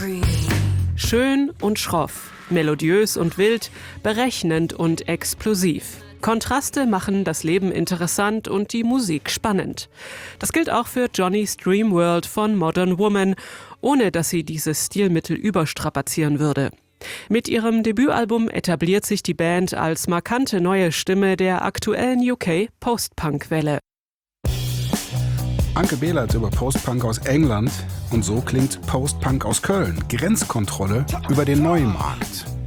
Schön und schroff, melodiös und wild, berechnend und explosiv. Kontraste machen das Leben interessant und die Musik spannend. Das gilt auch für Johnny's Dream World von Modern Woman, ohne dass sie dieses Stilmittel überstrapazieren würde. Mit ihrem Debütalbum etabliert sich die Band als markante neue Stimme der aktuellen UK-Post-Punk-Welle. Anke Behlert über Post-Punk aus England und so klingt Post-Punk aus Köln. Grenzkontrolle über den Neumarkt.